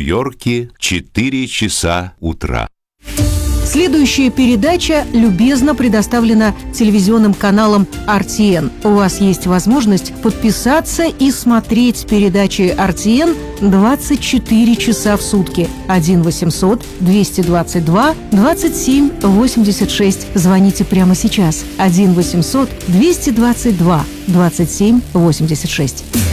Нью-Йорке 4 часа утра. Следующая передача любезно предоставлена телевизионным каналом RTN. У вас есть возможность подписаться и смотреть передачи RTN 24 часа в сутки. 1-800-222-27-86. Звоните прямо сейчас. 1-800-222-27-86.